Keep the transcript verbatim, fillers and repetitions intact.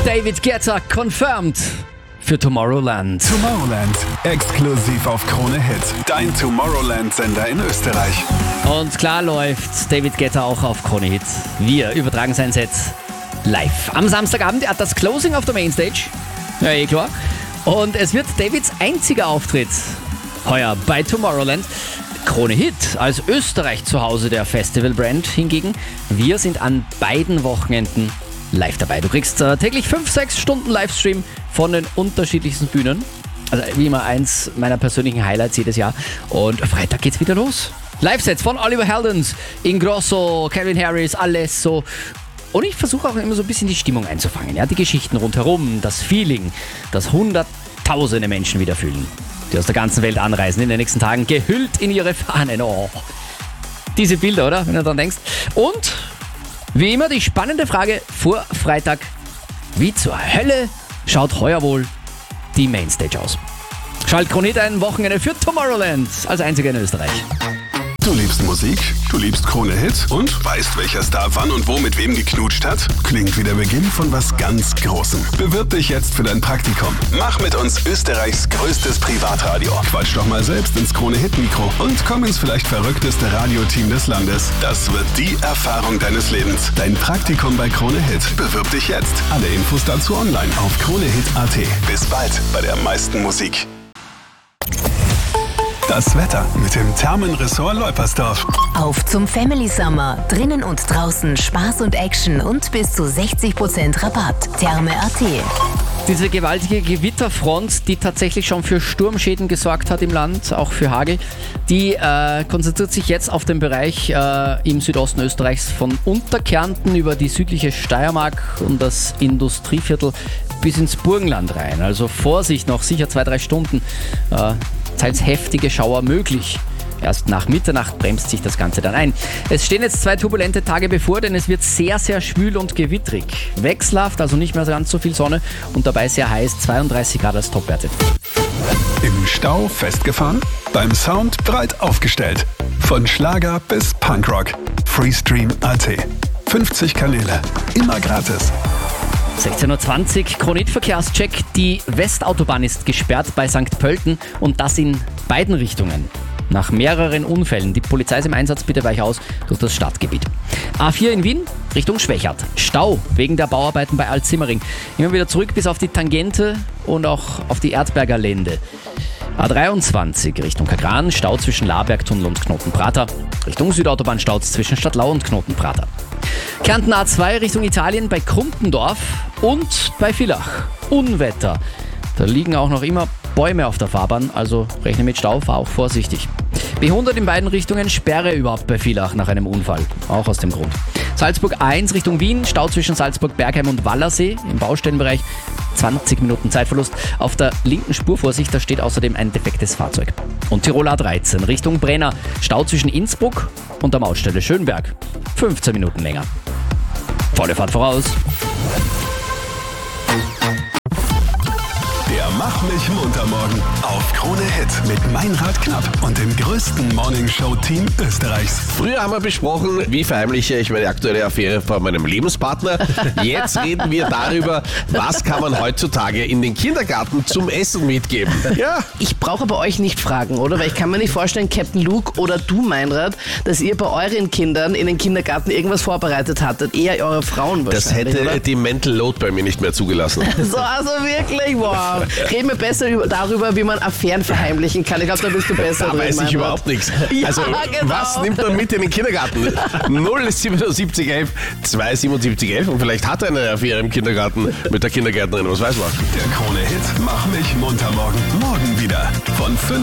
David Guetta confirmed für Tomorrowland. Tomorrowland, exklusiv auf Krone Hit. Dein Tomorrowland-Sender in Österreich. Und klar läuft David Guetta auch auf Krone Hit. Wir übertragen sein Set live. Am Samstagabend, er hat das Closing auf der Mainstage. Ja, eh klar. Und es wird Davids einziger Auftritt heuer bei Tomorrowland. Krone Hit als Österreich zu Hause der Festivalbrand hingegen. Wir sind an beiden Wochenenden live dabei. Du kriegst äh, täglich fünf, sechs Stunden Livestream von den unterschiedlichsten Bühnen. Also wie immer eins meiner persönlichen Highlights jedes Jahr. Und Freitag geht's wieder los. Live-Sets von Oliver Heldens, Ingrosso, Calvin Harris, Alesso. Und ich versuche auch immer so ein bisschen die Stimmung einzufangen. Ja? Die Geschichten rundherum, das Feeling, das hunderttausende Menschen wieder fühlen, die aus der ganzen Welt anreisen in den nächsten Tagen, gehüllt in ihre Fahnen. Oh, diese Bilder, oder? Wenn du dran denkst. Und wie immer die spannende Frage vor Freitag: Wie zur Hölle schaut heuer wohl die Mainstage aus? Schalt Krone Hit ein Wochenende für Tomorrowland als einziger in Österreich. Du liebst Musik, du liebst Krone Hit und weißt, welcher Star wann und wo mit wem geknutscht hat? Klingt wie der Beginn von was ganz Großem. Bewirb dich jetzt für dein Praktikum. Mach mit uns Österreichs größtes Privatradio. Quatsch doch mal selbst ins Krone Hit Mikro und komm ins vielleicht verrückteste Radioteam des Landes. Das wird die Erfahrung deines Lebens. Dein Praktikum bei Krone Hit. Bewirb dich jetzt. Alle Infos dazu online auf kronehit punkt at. Bis bald bei der meisten Musik. Das Wetter mit dem Thermenressort Leupersdorf. Auf zum Family Summer. Drinnen und draußen Spaß und Action und bis zu sechzig Prozent Rabatt. Therme punkt at. Diese gewaltige Gewitterfront, die tatsächlich schon für Sturmschäden gesorgt hat im Land, auch für Hagel, die äh, konzentriert sich jetzt auf den Bereich äh, im Südosten Österreichs von Unterkärnten über die südliche Steiermark und das Industrieviertel bis ins Burgenland rein. Also Vorsicht, noch sicher zwei, drei Stunden. Äh, teils heftige Schauer möglich. Erst nach Mitternacht bremst sich das Ganze dann ein. Es stehen jetzt zwei turbulente Tage bevor, denn es wird sehr, sehr schwül und gewittrig. Wechselhaft, also nicht mehr ganz so viel Sonne und dabei sehr heiß, zweiunddreißig Grad als Topwerte. Im Stau festgefahren? Beim Sound breit aufgestellt. Von Schlager bis Punkrock. Freestream punkt at. fünfzig Kanäle. Immer gratis. sechzehn Uhr zwanzig, Krone Hit Verkehrscheck. Die Westautobahn ist gesperrt bei Sankt Pölten und das in beiden Richtungen. Nach mehreren Unfällen. Die Polizei ist im Einsatz, bitte weich aus durch das Stadtgebiet. A vier in Wien, Richtung Schwächert. Stau wegen der Bauarbeiten bei Alt-Simmering. Immer wieder zurück bis auf die Tangente und auch auf die Erzberger Lände. A dreiundzwanzig Richtung Kagran, Stau zwischen Labergtunnel und Knotenprater. Richtung Südautobahn Staus zwischen Stadtlau und Knotenprater. Kärnten A zwei Richtung Italien bei Krumpendorf und bei Villach. Unwetter. Da liegen auch noch immer Bäume auf der Fahrbahn, also rechne mit Stau, fahr auch vorsichtig. B hundert in beiden Richtungen, Sperre überhaupt bei Villach nach einem Unfall, auch aus dem Grund. Salzburg A eins Richtung Wien, Stau zwischen Salzburg, Bergheim und Wallersee im Baustellenbereich, zwanzig Minuten Zeitverlust. Auf der linken Spur, Vorsicht, da steht außerdem ein defektes Fahrzeug. Und Tirol A dreizehn Richtung Brenner, Stau zwischen Innsbruck und der Mautstelle Schönberg, fünfzehn Minuten länger. Volle Fahrt voraus. Der Mach mich munter morgen auf Krone Hit mit Meinrad Knapp und dem größten Morningshow-Team Österreichs. Früher haben wir besprochen, wie verheimliche ich meine aktuelle Affäre vor meinem Lebenspartner. Jetzt reden wir darüber, was kann man heutzutage in den Kindergarten zum Essen mitgeben. Ja. Ich brauche bei euch nicht fragen, oder? Weil ich kann mir nicht vorstellen, Captain Luke oder du, Meinrad, dass ihr bei euren Kindern in den Kindergarten irgendwas vorbereitet hattet. Eher eure Frauen wahrscheinlich, Das hätte oder? die Mental Load bei mir nicht mehr zugelassen. So, also wirklich, wow. Reden wir besser über, darüber, wie man Affären verheimlichen kann. Ich glaube, da bist du besser Da drin, weiß ich Meinrad. überhaupt nichts. Ja, Also, genau. was nimmt man mit in den Kindergarten? null siebenundsiebzig elf zwei siebenundsiebzig elf und vielleicht hat er eine Affäre im Kindergarten mit der Kindergärtnerin, was weiß man. Der Krone Hit Mach mich munter morgen. Morgen wieder von fünf